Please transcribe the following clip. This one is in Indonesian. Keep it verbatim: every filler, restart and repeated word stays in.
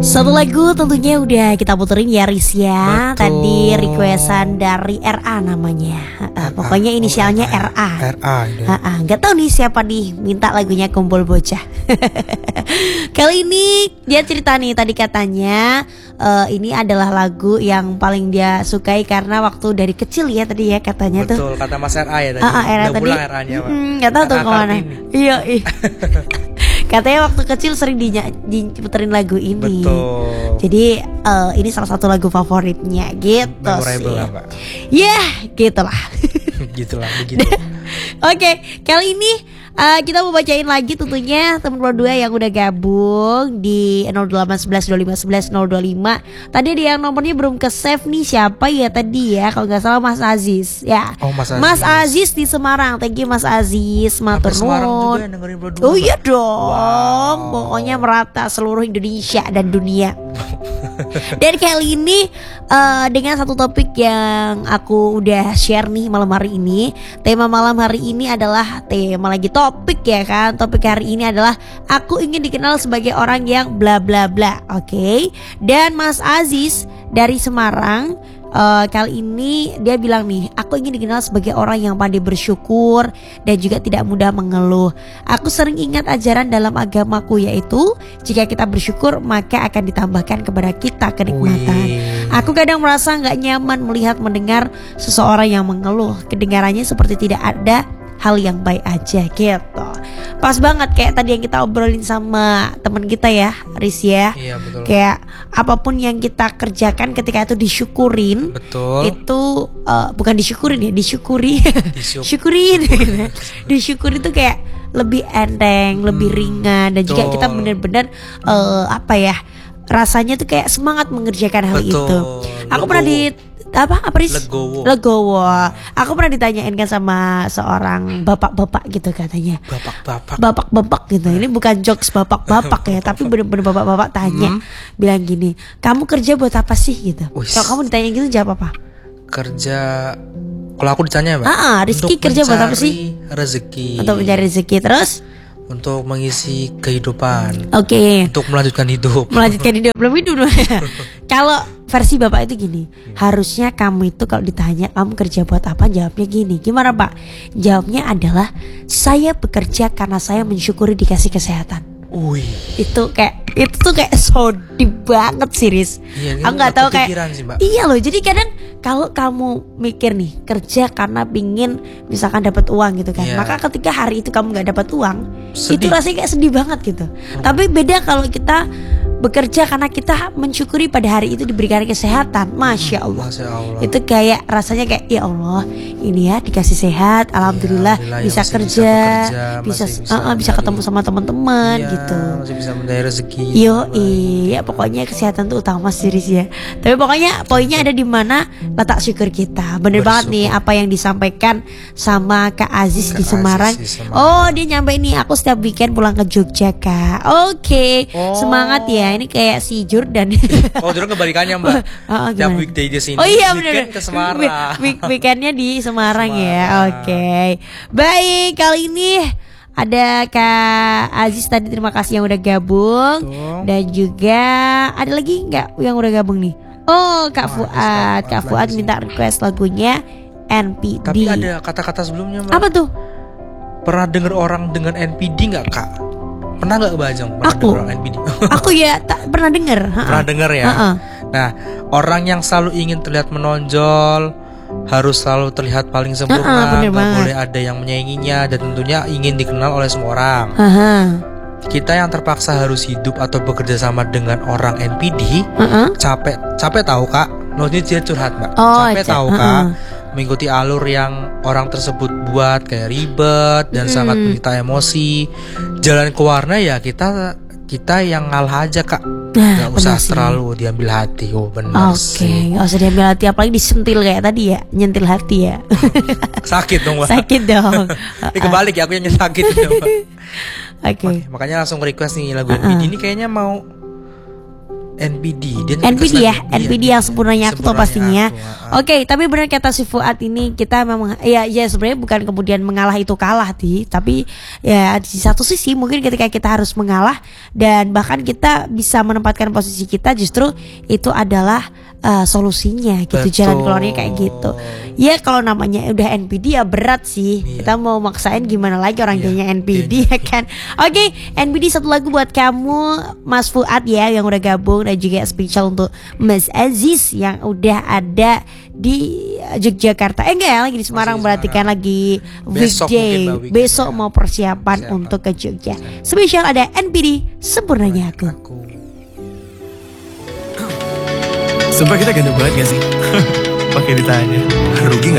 Satu lagu tentunya udah kita puterin ya Riz ya. Betul. Tadi requestan dari R A namanya. Uh, pokoknya inisialnya oh, R A. R A ini. Uh, uh, Gak tahu nih siapa nih minta lagunya Kumpul Bocah. Kali ini dia cerita nih, tadi katanya uh, ini adalah lagu yang paling dia sukai karena waktu dari kecil ya tadi ya katanya. Betul, tuh. Betul, kata Mas R A ya tadi. Uh, uh, R A Udah tadi. pulang R A-nya, Pak. Mm, gak tahu tuh kemana. Iya, iya. Katanya waktu kecil sering dinya- diputerin lagu ini. Betul. Jadi uh, ini salah satu lagu favoritnya gitu Memorable sih. lah, Pak. Ya, gitulah. Gitulah begitu. Oke, kali ini uh, kita mau bacain lagi tentunya teman dua yang udah gabung di nol delapan sebelas dua lima sebelas nol dua lima. Tadi ada yang nomornya belum ke save nih, siapa ya tadi ya? Kalau nggak salah Mas Aziz ya. Oh, Mas Aziz. Mas Aziz di Semarang. Thank you Mas Aziz. Matur Sampai Semarang nuwun. juga dengerin berdua. Oh iya dong. Wow. Pokoknya merata seluruh Indonesia dan dunia. Dan kali ini uh, dengan satu topik yang aku udah share nih malam hari ini. Tema malam hari ini adalah tema lagi topik ya kan. Topik hari ini adalah aku ingin dikenal sebagai orang yang bla bla bla. Oke okay? Dan Mas Aziz dari Semarang, Uh, kali ini dia bilang nih, aku ingin dikenal sebagai orang yang pandai bersyukur dan juga tidak mudah mengeluh. Aku sering ingat ajaran dalam agamaku, yaitu jika kita bersyukur maka akan ditambahkan kepada kita kenikmatan. Wih. Aku kadang merasa gak nyaman melihat mendengar seseorang yang mengeluh. Kedengarannya seperti tidak ada hal yang baik aja gitu. Pas banget kayak tadi yang kita obrolin sama teman kita ya, Riz ya. Iya, betul. Kayak apapun yang kita kerjakan ketika itu disyukurin, Betul. itu uh, bukan disyukurin ya, disyukuri. Disyuk- Syukurin. Disyukuri itu kayak lebih enteng, lebih ringan, dan juga betul. kita benar-benar uh, apa ya, rasanya tuh kayak semangat mengerjakan hal Betul. itu. Aku pernah di apa apa Riz? Legowo. Legowo. Aku pernah ditanyain kan sama seorang bapak-bapak gitu katanya. Bapak-bapak. Bapak-bapak gitu. Ini bukan jokes bapak-bapak ya, tapi bener-bener bapak-bapak tanya, Hmm. bilang gini, kamu kerja buat apa sih gitu? Wis. Kalau kamu ditanya gitu jawab apa? Kerja. Kalau aku ditanya, Mbak. Ah, ah, Rizky untuk kerja buat apa mencari sih? Rezeki. Untuk mencari rezeki terus? Untuk mengisi kehidupan. Oke. Untuk melanjutkan hidup. Melanjutkan hidup, belum hidup. Kalau versi bapak itu gini, harusnya kamu itu kalau ditanya kamu kerja buat apa, jawabnya gini. Gimana Pak? Jawabnya adalah saya bekerja karena saya mensyukuri dikasih kesehatan. Wih. Itu kayak itu tuh kayak so deep banget sih Riz. Iya, Aku nggak tahu kayak kepikiran sih, Mbak. iya loh. Jadi kadang kalau kamu mikir nih kerja karena pingin misalkan dapat uang gitu kan, Iya. maka ketika hari itu kamu nggak dapat uang, Sedih. itu rasanya kayak sedih banget gitu. Hmm. Tapi beda kalau kita bekerja karena kita mensyukuri pada hari itu diberikan kesehatan, masya Allah. Masya Allah. Itu kayak rasanya kayak ya Allah, ini ya dikasih sehat, alhamdulillah, alhamdulillah ya bisa, masih bisa kerja, bekerja, bisa masih bisa uh, uh, bisa mencari- ketemu sama teman-teman Iya, gitu. masih bisa mencari rezeki. Yo iya, pokoknya kesehatan tuh utama sih Riz ya. Tapi pokoknya poinnya ada di mana letak syukur kita. Bener Bersyukur. banget nih apa yang disampaikan sama Kak Aziz Kak di Semarang. Aziz di Semarang. Oh dia nyampe nih, aku setiap weekend pulang ke Jogja Kak. Oke, Oh. semangat ya. Ini kayak si Jordan. Oh, dulu kebalikannya, Mbak. Oh, oh, Tiap gimana? weekday di sini. Oh iya weekend bener. ke Semarang. Week- week- Weekendnya di Semarang, ya. Semarang. Oke. Baik, kali ini ada Kak Aziz tadi, terima kasih yang udah gabung. Betul. Dan juga ada lagi nggak yang udah gabung nih? Oh Kak Oh, ada Fuad. Kak Kak Fuad Fuad lagi minta request lagunya N P D. Tapi ada kata-kata sebelumnya, Mbak. Apa tuh? Pernah denger orang dengan N P D nggak, Kak? Pernah nggak, Bajang? Pernah Aku. denger orang N P D? Aku ya tak pernah denger. Ha-ha. Pernah denger ya? Ha-ha. Nah, orang yang selalu ingin terlihat menonjol, harus selalu terlihat paling Ha-ha, sempurna, bener nggak banget. boleh ada yang menyainginya, dan tentunya ingin dikenal oleh semua orang. Ha-ha. Kita yang terpaksa harus hidup atau bekerja sama dengan orang N P D, Ha-ha. capek, capek tahu, Kak. No, ini dia curhat, Mbak. Oh, capek ca- tahu, ha-ha. Kak. Mengikuti alur yang orang tersebut buat kayak ribet dan Hmm. sangat menyita emosi. Jalan keluarnya ya kita kita yang ngalah aja, Kak. Nah, Gak usah benar sih. terlalu diambil hati. Oh, benar Oke, sih. nggak usah diambil hati, apalagi disentil kayak tadi ya, nyentil hati ya. Sakit dong, Mbak. Sakit dong. Ini kebalik ya, aku yang sakit itu, Mbak. Oke. Makanya langsung request nih lagu N P D ini kayaknya mau N P D. Dia N P D ya, N P D yang sempurnanya aku tuh Sempurnanya pastinya. Aku, ah. Oke, tapi benar kata si Fuad ini, kita memang ya ya sebenarnya bukan kemudian mengalah itu kalah di, tapi ya di satu sisi mungkin ketika kita harus mengalah dan bahkan kita bisa menempatkan posisi kita, justru itu adalah uh, solusinya gitu. Betul. Jalan keluarnya kayak gitu. Ya kalau namanya udah N P D ya berat sih. Iya. Kita mau maksain gimana lagi orang Iya, dianya N P D ya kan. Oke, N P D satu lagu buat kamu Mas Fuad ya yang udah gabung, dan juga spesial untuk Mas Aziz yang udah ada di Yogyakarta. Eh enggak ya, lagi di Semarang, Masih di berarti kan Semarang. lagi Besok weekday. mungkin, Mbak, weekend Besok ya. mau persiapan Persiapan. untuk ke Jogja. Spesial ada N P D Sempurnanya Aku. Aku. Sumpah kita gandeng banget gak sih? Pakai ditanya. Rugi gak